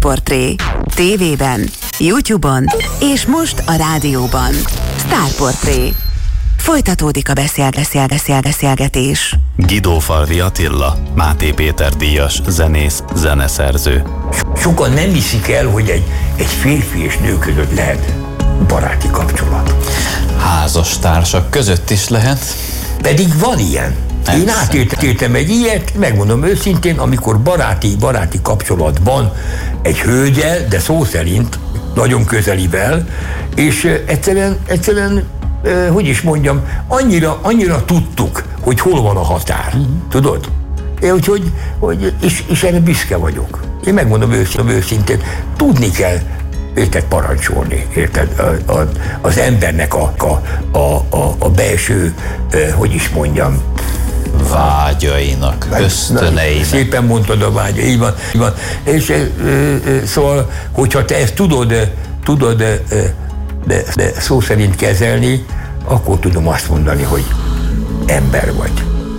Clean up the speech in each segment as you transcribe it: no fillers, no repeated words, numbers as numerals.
Sztárportré. TV-ben, YouTube-on és most a rádióban. Sztárportré. Folytatódik a beszélgetés. Guidófalvi Attila, Máté Péter díjas zenész, zeneszerző. Sokan nem hiszik el, hogy egy férfi és nő között lehet baráti kapcsolat. Házastársak között is lehet. Pedig van ilyen. Én átéltem egy ilyet, megmondom őszintén, amikor baráti kapcsolatban egy hölgyel, de szó szerint nagyon közelivel, és egyszerűen hogy is mondjam, annyira tudtuk, hogy hol van a határ. Tudod? Úgyhogy, és erre büszke vagyok. Én megmondom őszintén, tudni kell érted parancsolni, érted? Az embernek a belső, hogy is mondjam, vágyainak, ösztöneinek. Szépen mondtad a vágya, így van. És szóval, hogyha te ezt tudod de szó szerint kezelni, akkor tudom azt mondani, hogy ember vagy.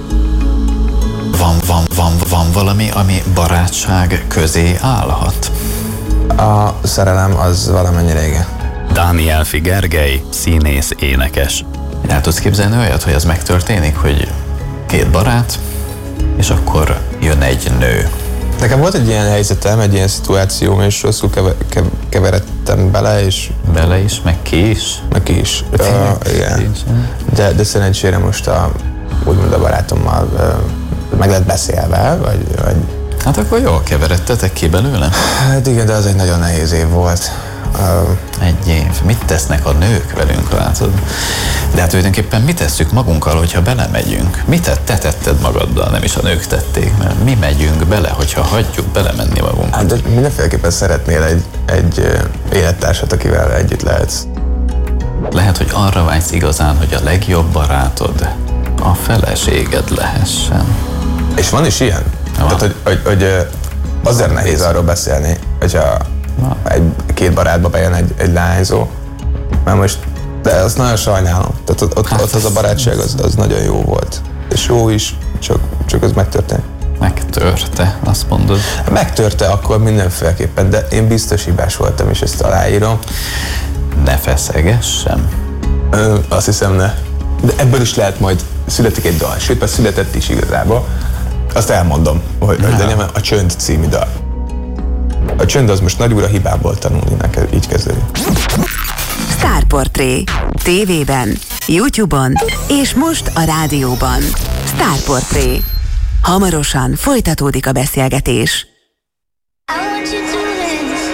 Van valami, ami barátság közé állhat? A szerelem az valamennyire igen. Dánielfi Gergely, színész, énekes. El tudsz képzelni olyat, hogy ez megtörténik, hogy két barát, és akkor jön egy nő. Nekem volt egy ilyen helyzetem, egy ilyen szituációm, és rosszul keveredtem bele, és... Bele is, meg ki is? Meg ki is. Igen. De szerencsére most úgymond a barátommal meg lett beszélve, vagy... Hát akkor jól keveredtetek ki belőle? Hát igen, de az egy nagyon nehéz év volt. Egy év. Mit tesznek a nők velünk, látod? De hát tulajdonképpen mit tesszük magunkkal, hogyha belemegyünk? Mit te tetted magaddal, nem is a nők tették, mert mi megyünk bele, hogyha hagyjuk belemenni magunkat. Hát de mindenféleképpen szeretnél egy élettársat, akivel együtt lehetsz. Lehet, hogy arra vágysz igazán, hogy a legjobb barátod a feleséged lehessen. És van is ilyen? Tehát, hogy azért nehéz arról beszélni, hogyha két barátba bejön egy lányzó, mert most, de azt nagyon sajnálom. Tehát ott az a barátság az nagyon jó volt. És jó is, csak az megtörtént. Megtörte, azt mondod? Megtörte akkor mindenféleképpen, de én biztos hibás voltam, és ezt aláírom. Ne feszegessem. Azt hiszem, ne. De ebből is lehet majd születik egy dal. Sőt, már született is igazából. Azt elmondom, hogy de nem a Csönd című dal. A csönd az most nagy úr, a hibából tanulni, neked így kezdődik. Sztárportré. TV-ben, YouTube-on és most a rádióban. Sztárportré. Hamarosan folytatódik a beszélgetés. I want you to